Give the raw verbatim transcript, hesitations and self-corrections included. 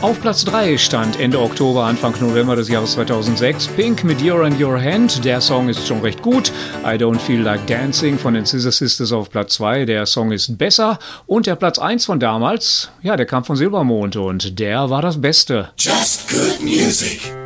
Auf Platz drei stand Ende Oktober, Anfang November des Jahres zweitausendsechs Pink mit You're in Your Hand. Der Song ist schon recht gut. I Don't Feel Like Dancing von den Scissor Sisters auf Platz zwei. Der Song ist besser. Und der Platz eins von damals, ja, der kam von Silbermond und der war das Beste. Just good music.